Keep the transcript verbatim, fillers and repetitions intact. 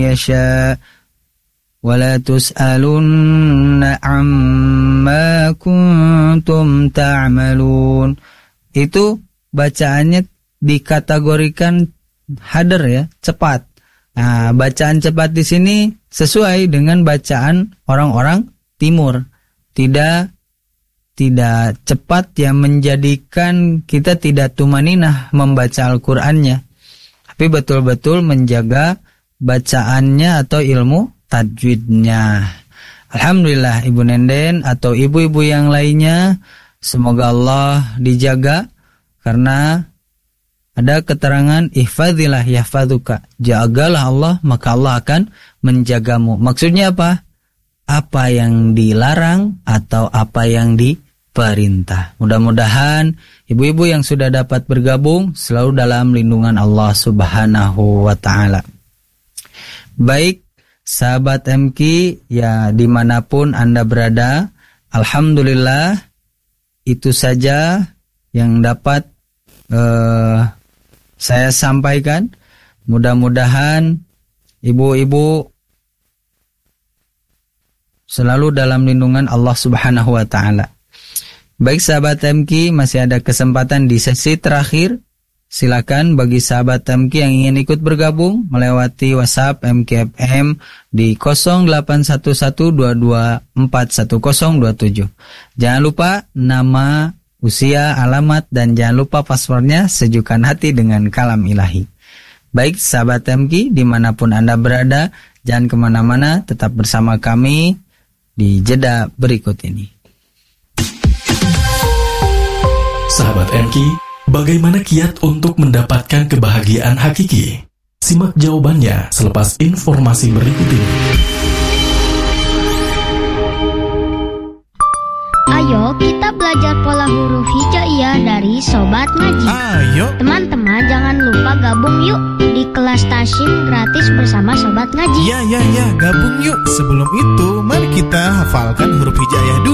yasha wa la tus'alunna amma kuntum ta'malun. Itu bacaannya dikategorikan hadar ya, cepat. Nah, bacaan cepat di sini sesuai dengan bacaan orang-orang timur. Tidak tidak cepat yang menjadikan kita tidak tumaninah membaca Al-Qur'annya. Tapi betul-betul menjaga bacaannya atau ilmu tajwidnya. Alhamdulillah Ibu Nenden atau ibu-ibu yang lainnya, semoga Allah dijaga karena ada keterangan ihfadillah yahfaduka, jagalah Allah maka Allah akan menjagamu. Maksudnya apa? Apa yang dilarang atau apa yang diperintah. Mudah-mudahan ibu-ibu yang sudah dapat bergabung selalu dalam lindungan Allah Subhanahu wa ta'ala. Baik, sahabat M Q ya dimanapun Anda berada, alhamdulillah itu saja yang dapat uh, saya sampaikan. Mudah-mudahan ibu-ibu selalu dalam lindungan Allah Subhanahu wa ta'ala. Baik sahabat M Q, masih ada kesempatan di sesi terakhir. Silakan bagi sahabat M Q yang ingin ikut bergabung melewati WhatsApp M Q F M di nol delapan satu satu dua dua empat satu nol dua tujuh. Jangan lupa nama, usia, alamat, dan jangan lupa passwordnya Sejukan Hati dengan Kalam Ilahi. Baik sahabat M Q, dimanapun Anda berada, jangan kemana-mana, tetap bersama kami di jeda berikut ini. Sahabat M Q, bagaimana kiat untuk mendapatkan kebahagiaan hakiki? Simak jawabannya selepas informasi berikut ini. Ayo kita belajar pola huruf hijaiyah dari Sobat Ngaji. Ayo teman-teman, jangan lupa gabung yuk di kelas Tashin gratis bersama Sobat Ngaji. Ya ya ya, gabung yuk. Sebelum itu mari kita hafalkan huruf hijaiyah dulu.